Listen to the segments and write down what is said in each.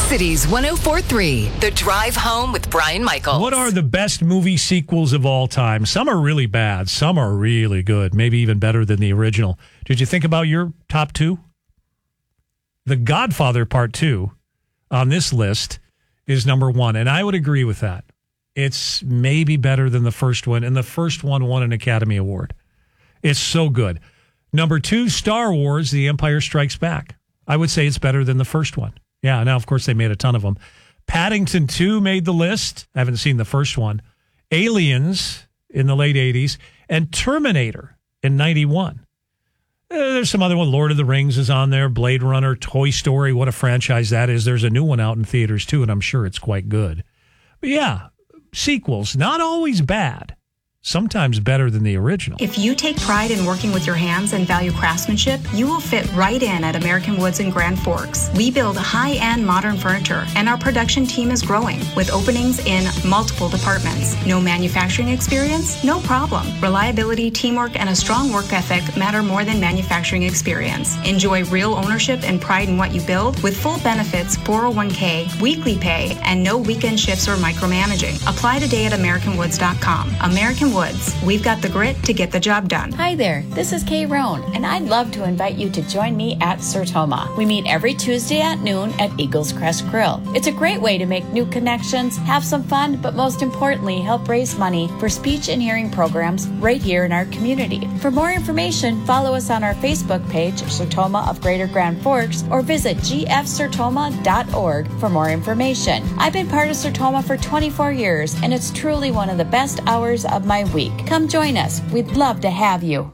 Cities 104.3, The Drive Home with Brian Michaels. What are the best movie sequels of all time? Some are really bad. Some are really good. Maybe even better than the original. Did you think about your top two? The Godfather Part 2 on this list is number one, and I would agree with that. It's maybe better than the first one, and the first one won an Academy Award. It's so good. Number two, Star Wars, The Empire Strikes Back. I would say it's better than the first one. Yeah, now, of course, they made a ton of them. Paddington 2 made the list. I haven't seen the first one. Aliens in the late 80s. And Terminator in 91. There's some other one. Lord of the Rings is on there. Blade Runner, Toy Story. What a franchise that is. There's a new one out in theaters, too, and I'm sure it's quite good. But yeah, sequels, not always bad. Sometimes better than the original. If you take pride in working with your hands and value craftsmanship, you will fit right in at American Woods in Grand Forks. We build high-end modern furniture, and our production team is growing with openings in multiple departments. No manufacturing experience? No problem. Reliability, teamwork, and a strong work ethic matter more than manufacturing experience. Enjoy real ownership and pride in what you build with full benefits, 401k, weekly pay, and no weekend shifts or micromanaging. Apply today at AmericanWoods.com. American Woods. We've got the grit to get the job done. Hi there, this is Kay Roan, and I'd love to invite you to join me at Sertoma. We meet every Tuesday at noon at Eagles Crest Grill. It's a great way to make new connections, have some fun, but most importantly, help raise money for speech and hearing programs right here in our community. For more information, follow us on our Facebook page, Sertoma of Greater Grand Forks, or visit gfsertoma.org for more information. I've been part of Sertoma for 24 years, and it's truly one of the best hours of my week. Come join us. We'd love to have you.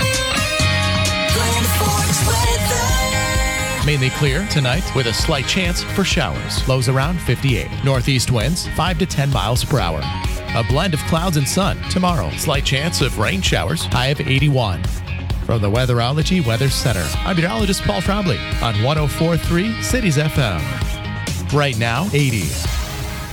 Mainly clear tonight with a slight chance for showers. Lows around 58. Northeast winds 5 to 10 miles per hour. A blend of clouds and sun tomorrow. Slight chance of rain showers. High of 81. From the Weatherology Weather Center, I'm meteorologist Paul Trombley on 104.3 Cities FM. Right now, 80.